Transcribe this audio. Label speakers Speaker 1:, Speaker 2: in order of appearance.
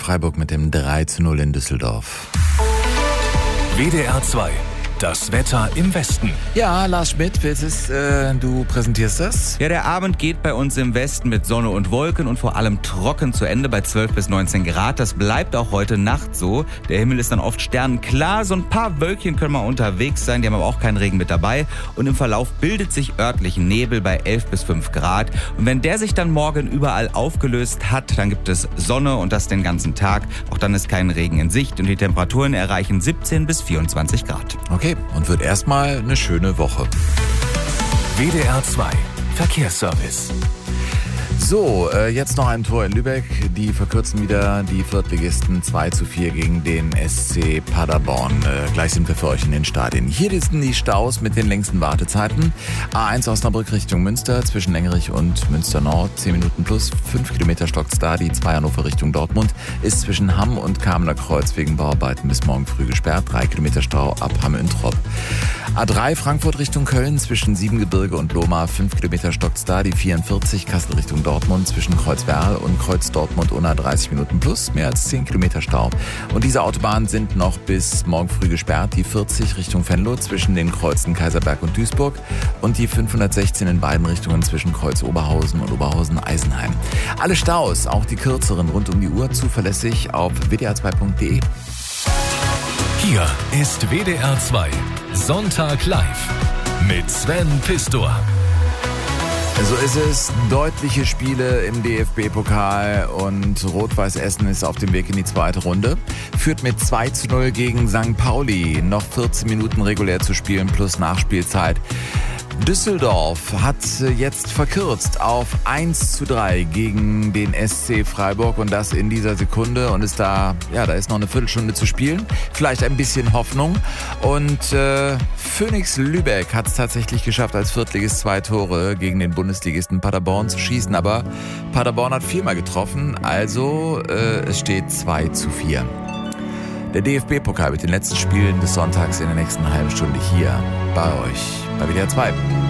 Speaker 1: Freiburg mit dem 3:0 in Düsseldorf.
Speaker 2: WDR 2. Das Wetter im Westen.
Speaker 1: Ja, Lars Schmidt, du präsentierst das.
Speaker 3: Ja, der Abend geht bei uns im Westen mit Sonne und Wolken und vor allem trocken zu Ende bei 12 bis 19 Grad. Das bleibt auch heute Nacht so. Der Himmel ist dann oft sternenklar. So ein paar Wölkchen können mal unterwegs sein, die haben aber auch keinen Regen mit dabei. Und im Verlauf bildet sich örtlich Nebel bei 11 bis 5 Grad. Und wenn der sich dann morgen überall aufgelöst hat, dann gibt es Sonne und das den ganzen Tag. Auch dann ist kein Regen in Sicht und die Temperaturen erreichen 17 bis 24 Grad.
Speaker 1: Okay, und wird erstmal eine schöne Woche.
Speaker 2: WDR 2. Verkehrsservice.
Speaker 1: So, jetzt noch ein Tor in Lübeck. Die verkürzen wieder die Viertligisten 2:4 gegen den SC Paderborn. Gleich sind wir für euch in den Stadien. Hier sind die Staus mit den längsten Wartezeiten. A1 Osnabrück Richtung Münster zwischen Lengerich und Münster Nord 10 Minuten plus. 5 Kilometer stockt's da. Die 2 Hannover Richtung Dortmund ist zwischen Hamm und Kamener Kreuz wegen Bauarbeiten bis morgen früh gesperrt. 3 Kilometer Stau ab Hamm-Üntrop. A3 Frankfurt Richtung Köln zwischen Siebengebirge und Lohmar 5 Kilometer stockt's da. Die 44 Kassel Richtung Dortmund zwischen Kreuzwerl und Kreuz Dortmund unter 30 Minuten plus, mehr als 10 Kilometer Stau. Und diese Autobahnen sind noch bis morgen früh gesperrt. Die 40 Richtung Venlo zwischen den Kreuzen Kaiserberg und Duisburg und die 516 in beiden Richtungen zwischen Kreuz Oberhausen und Oberhausen-Eisenheim. Alle Staus, auch die kürzeren rund um die Uhr, zuverlässig auf wdr2.de.
Speaker 2: Hier ist WDR 2. Sonntag live mit Sven Pistor.
Speaker 1: So ist es. Deutliche Spiele im DFB-Pokal und Rot-Weiß Essen ist auf dem Weg in die zweite Runde. Führt mit 2:0 gegen St. Pauli. Noch 14 Minuten regulär zu spielen plus Nachspielzeit. Düsseldorf hat jetzt verkürzt auf 1:3 gegen den SC Freiburg und das in dieser Sekunde und da ist noch eine Viertelstunde zu spielen. Vielleicht ein bisschen Hoffnung und Phoenix Lübeck hat es tatsächlich geschafft, als Viertligist 2 Tore gegen den Bundesligisten Paderborn zu schießen, aber Paderborn hat 4-mal getroffen, also es steht 2:4. Der DFB-Pokal mit den letzten Spielen des Sonntags in der nächsten halben Stunde hier bei euch bei WDR 2.